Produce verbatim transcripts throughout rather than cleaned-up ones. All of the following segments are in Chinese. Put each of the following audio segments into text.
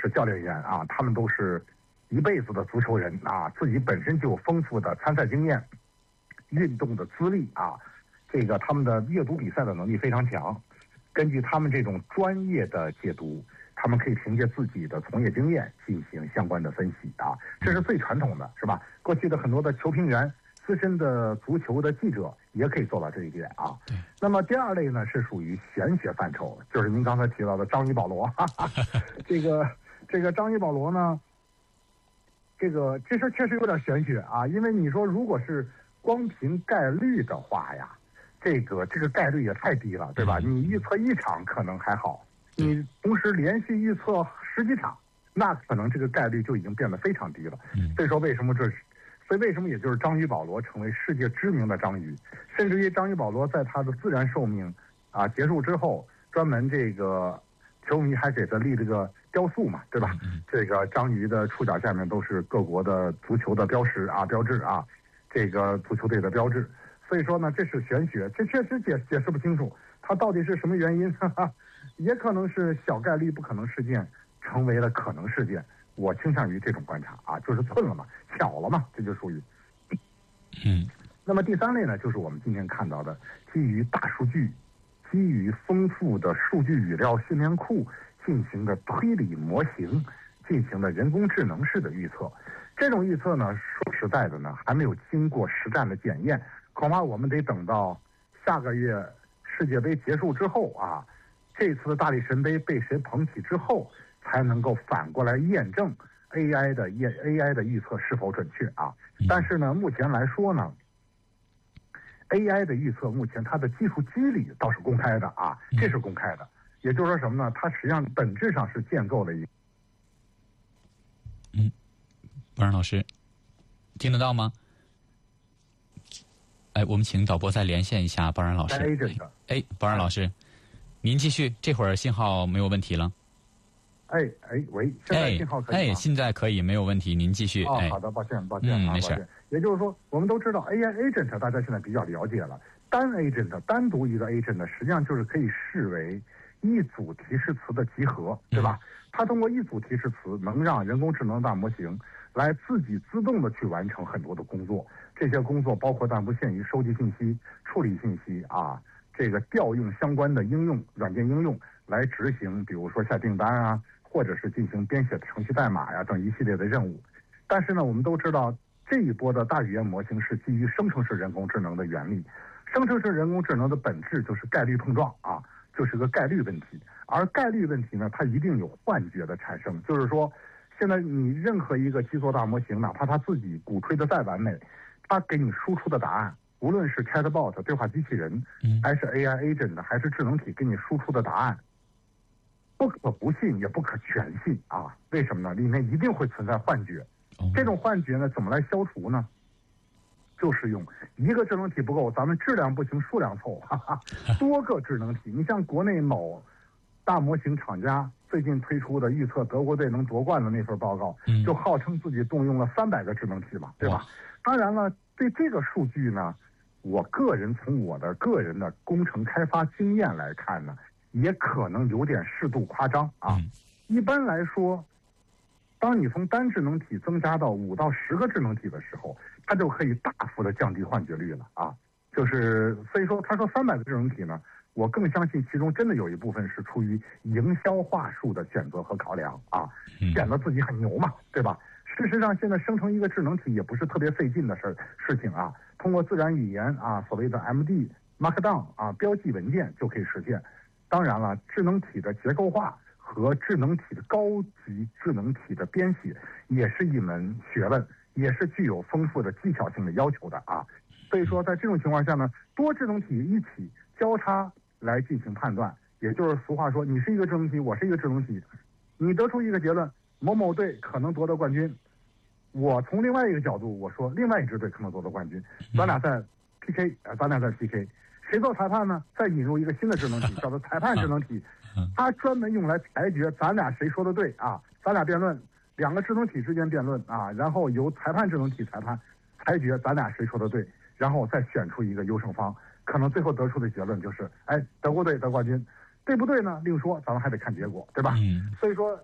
是教练员啊，他们都是一辈子的足球人啊，自己本身就有丰富的参赛经验、运动的资历啊，这个他们的阅读比赛的能力非常强。根据他们这种专业的解读，他们可以凭借自己的从业经验进行相关的分析啊，这是最传统的，是吧？过去的很多的球评员、资深的足球的记者也可以做到这一点啊。那么第二类呢是属于玄学范畴，就是您刚才提到的章鱼保罗，哈哈这个这个章鱼保罗呢，这个这事确实有点玄学啊，因为你说如果是光凭概率的话呀。这个这个概率也太低了，对吧？你预测一场可能还好，你同时连续预测十几场，那可能这个概率就已经变得非常低了。所以说为什么这是，所以为什么也就是章鱼保罗成为世界知名的章鱼，甚至于章鱼保罗在他的自然寿命啊结束之后，专门这个球迷还给他立了个雕塑嘛，对吧？这个章鱼的触角下面都是各国的足球的标识啊、标志啊，这个足球队的标志。所以说呢，这是玄学，这确实解解释不清楚，它到底是什么原因？哈哈，也可能是小概率不可能事件成为了可能事件。我倾向于这种观察啊，就是寸了嘛，巧了嘛，这就属于。 嗯。 那么第三类呢，就是我们今天看到的，基于大数据、基于丰富的数据语料训练库进行的推理模型进行的人工智能式的预测。这种预测呢，说实在的呢，还没有经过实战的检验。恐怕我们得等到下个月世界杯结束之后啊，这次的大力神杯被谁捧起之后，才能够反过来验证 A I 的验 A I 的预测是否准确啊。但是呢，目前来说呢 ，A I 的预测目前它的技术机理倒是公开的啊，这是公开的。也就是说什么呢？它实际上本质上是建构了一。 嗯，博然老师，听得到吗？哎，我们请导播再连线一下包然老师。哎，包然老师，您继续，这会儿信号没有问题了。 哎哎喂，现在信号可以吗？ 哎，现在可以，没有问题，您继续。 哦， 哎、 好的，抱歉抱歉， 嗯， 啊、 没事。 也就是说，我们都知道 A I agent 大家现在比较了解了，单 agent 单独一个 agent 实际上就是可以视为一组提示词的集合，对吧？嗯、它通过一组提示词能让人工智能大模型来自己自动的去完成很多的工作。这些工作包括但不限于收集信息、处理信息啊，这个调用相关的应用软件应用来执行，比如说下订单啊，或者是进行编写程序代码呀等一系列的任务。但是呢，我们都知道这一波的大语言模型是基于生成式人工智能的原理，生成式人工智能的本质就是概率碰撞啊，就是个概率问题。而概率问题呢，它一定有幻觉的产生，就是说，现在你任何一个基座大模型，哪怕它自己鼓吹的再完美，它给你输出的答案，无论是 Chatbot 对话机器人，还是 A I agent 还是智能体给你输出的答案，不可不信，也不可全信啊！为什么呢？里面一定会存在幻觉。这种幻觉呢，怎么来消除呢？就是用一个智能体不够，咱们质量不行，数量凑，哈哈，多个智能体。你像国内某大模型厂家最近推出的预测德国队能夺冠的那份报告，就号称自己动用了三百个智能体嘛，对吧？当然了，对这个数据呢，我个人从我的个人的工程开发经验来看呢，也可能有点适度夸张啊。一般来说，当你从单智能体增加到五到十个智能体的时候，它就可以大幅的降低幻觉率了啊。就是所以说，他说三百个智能体呢，我更相信其中真的有一部分是出于营销话术的选择和考量啊，显得自己很牛嘛，对吧？事实上，现在生成一个智能体也不是特别费劲的事事情啊，通过自然语言啊，所谓的 M D、Markdown 啊标记文件就可以实现。当然了，智能体的结构化和智能体的高级智能体的编写也是一门学问，也是具有丰富的技巧性的要求的啊。所以说，在这种情况下呢，多智能体一起交叉来进行判断，也就是俗话说，你是一个智能体，我是一个智能体，你得出一个结论，某某队可能夺得冠军，我从另外一个角度我说另外一支队可能夺得冠军，咱俩在 P K 啊，咱俩在 P K， 谁做裁判呢？再引入一个新的智能体，叫做裁判智能体，它专门用来裁决咱俩谁说的对啊，咱俩辩论，两个智能体之间辩论啊，然后由裁判智能体裁判裁决咱俩谁说的对，然后再选出一个优胜方，可能最后得出的结论就是，哎，德国队得冠军，对不对呢？另说，咱们还得看结果，对吧？嗯、所以说，现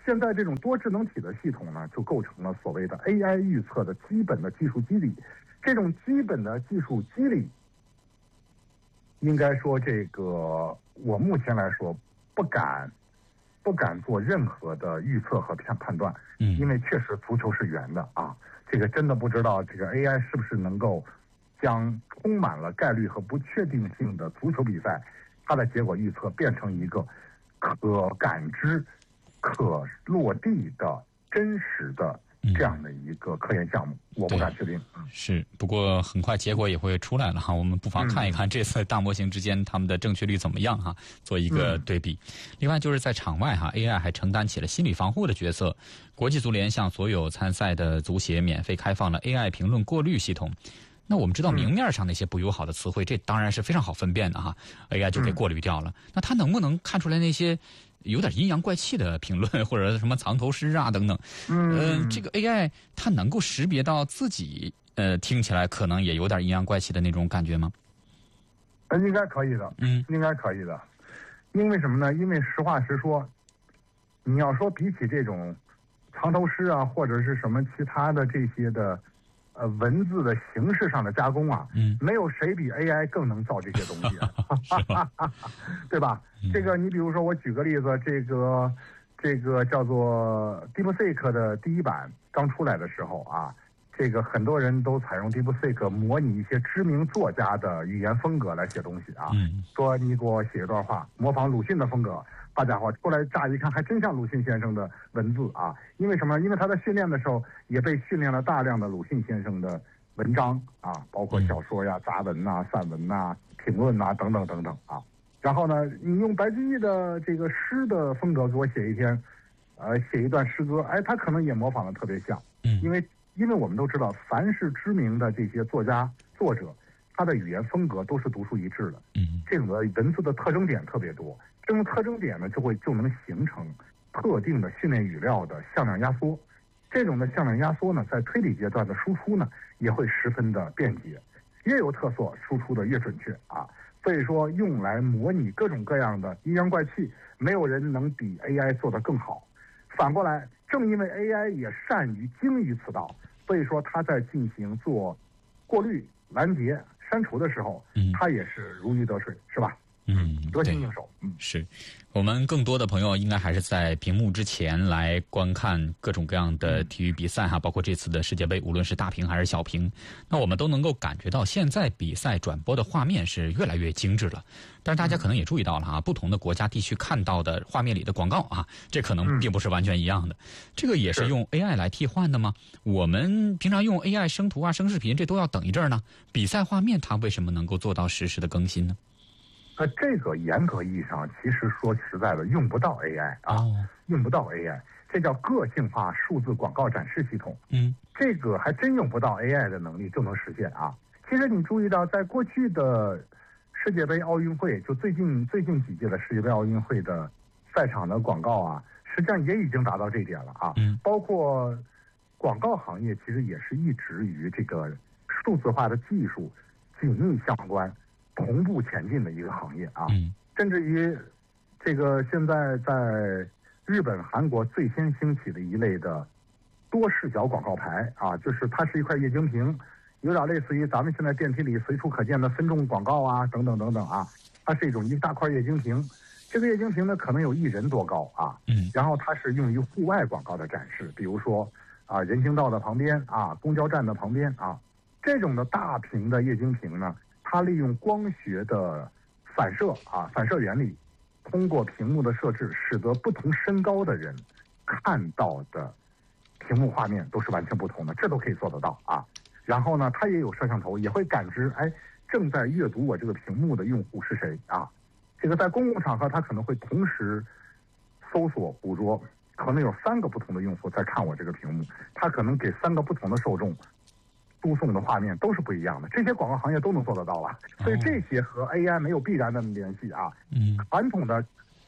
现在这种多智能体的系统呢，就构成了所谓的 A I 预测的基本的技术机理。这种基本的技术机理，应该说这个我目前来说不敢不敢做任何的预测和判判断， 嗯， 因为确实足球是圆的啊，这个真的不知道这个 A I 是不是能够将充满了概率和不确定性的足球比赛，它的结果预测变成一个可感知、可落地的真实的这样的一个科研项目，我不敢确定。 是，不过很快结果也会出来了哈，我们不妨看一看这次大模型之间他们的正确率怎么样哈，做一个对比。嗯、另外就是在场外哈 ，A I 还承担起了心理防护的角色。国际足联向所有参赛的足协免费开放了 A I 评论过滤系统。那我们知道明面上那些不友好的词汇，这当然是非常好分辨的哈 ，A I 就给过滤掉了。那它能不能看出来那些有点阴阳怪气的评论，或者什么藏头诗啊等等？嗯、呃，这个 A I 它能够识别到自己呃听起来可能也有点阴阳怪气的那种感觉吗？ 呃，应该可以的，嗯，应该可以的。因为什么呢？因为实话实说，你要说比起这种藏头诗啊，或者是什么其他的这些的。呃，文字的形式上的加工啊，嗯，没有谁比 A I 更能造这些东西、啊，对吧？嗯、这个你比如说，我举个例子，这个这个叫做 DeepSeek 的第一版刚出来的时候啊，这个很多人都采用 DeepSeek 模拟一些知名作家的语言风格来写东西啊，嗯、说你给我写一段话，模仿鲁迅的风格。好家伙，过来乍一看还真像鲁迅先生的文字啊！因为什么？因为他在训练的时候也被训练了大量的鲁迅先生的文章啊，包括小说呀、杂文呐、散文呐、评论呐等等等等啊。然后呢，你用白居易的这个诗的风格给我写一篇，呃，写一段诗歌，哎，他可能也模仿的特别像。嗯，因为因为我们都知道，凡是知名的这些作家作者，他的语言风格都是独树一帜的。嗯，这种的文字的特征点特别多。这种特征点呢，就会就能形成特定的训练语料的向量压缩。这种的向量压缩呢，在推理阶段的输出呢，也会十分的便捷，越有特色，输出的越准确啊。所以说，用来模拟各种各样的阴阳怪气，没有人能比 A I 做得更好。反过来，正因为 A I 也善于精于此道，所以说它在进行做过滤、拦截、删除的时候，它也是如鱼得水，是吧？嗯，得心应手。嗯， 是，我们更多的朋友应该还是在屏幕之前来观看各种各样的体育比赛哈，包括这次的世界杯，无论是大屏还是小屏，那我们都能够感觉到现在比赛转播的画面是越来越精致了。但是大家可能也注意到了啊，不同的国家地区看到的画面里的广告啊，这可能并不是完全一样的。这个也是用 A I 来替换的吗？我们平常用 A I 生图啊、生视频，这都要等一阵呢。比赛画面它为什么能够做到实时的更新呢？ 呃，这个严格意义上，其实说实在的，用不到 A I 啊，哦、用不到 A I， 这叫个性化数字广告展示系统。嗯，这个还真用不到 A I 的能力就能实现啊。其实你注意到，在过去的世界杯、奥运会，就最近最近几届的世界杯、奥运会的赛场的广告啊，实际上也已经达到这一点了啊。嗯，包括广告行业，其实也是一直与这个数字化的技术紧密相关。同步前进的一个行业啊，嗯、甚至于这个现在在日本、韩国最先兴起的一类的多视角广告牌啊，就是它是一块液晶屏，有点类似于咱们现在电梯里随处可见的分众广告啊，等等等等啊，它是一种一大块液晶屏，这个液晶屏呢可能有一人多高啊，嗯，然后它是用于户外广告的展示，比如说啊人行道的旁边啊，公交站的旁边啊，这种的大屏的液晶屏呢。它利用光学的反射啊，反射原理，通过屏幕的设置，使得不同身高的人看到的屏幕画面都是完全不同的，这都可以做得到啊。然后呢，它也有摄像头，也会感知，哎，正在阅读我这个屏幕的用户是谁啊？这个在公共场合，它可能会同时搜索捕捉，可能有三个不同的用户在看我这个屏幕，它可能给三个不同的受众。输送的画面都是不一样的，这些广告行业都能做得到了，所以这些和 A I 没有必然的联系啊。嗯，传统的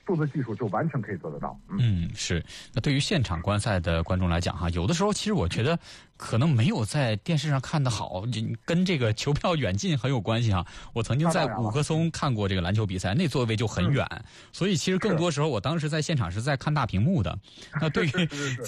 数字技术就完全可以做得到。 嗯, 嗯，是。那对于现场观赛的观众来讲哈，有的时候其实我觉得可能没有在电视上看得好，跟这个球票远近很有关系哈。我曾经在五棵松看过这个篮球比赛，那座位就很远，嗯、所以其实更多时候我当时在现场是在看大屏幕的。那对于